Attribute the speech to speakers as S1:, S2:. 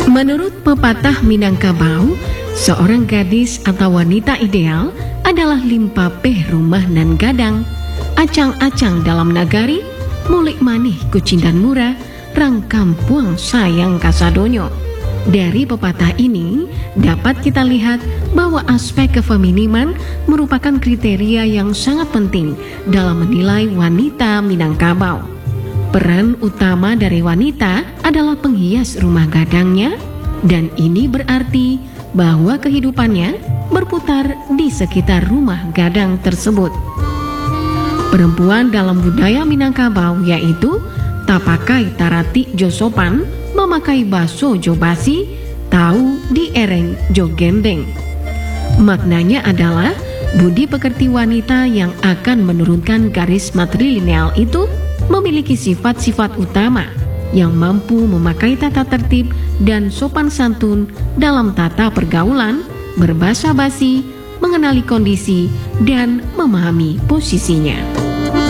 S1: Menurut pepatah Minangkabau, seorang gadis atau wanita ideal adalah limpapeh rumah nan gadang, acang-acang dalam nagari, mulik manih kucindan murah, rang kampuang sayang kasadonyo. Dari pepatah ini dapat kita lihat bahwa aspek kefeminiman merupakan kriteria yang sangat penting dalam menilai wanita Minangkabau. Peran utama dari wanita adalah penghias rumah gadangnya, dan ini berarti bahwa kehidupannya berputar di sekitar rumah gadang tersebut. Perempuan dalam budaya Minangkabau yaitu tapakai tarati jo sopan, memakai baso jo basi, tahu di ereng jo gendeng. Maknanya adalah budi pekerti wanita yang akan menurunkan garis matrilineal itu memiliki sifat-sifat utama yang mampu memakai tata tertib dan sopan santun dalam tata pergaulan, berbasa basi, mengenali kondisi, dan memahami posisinya.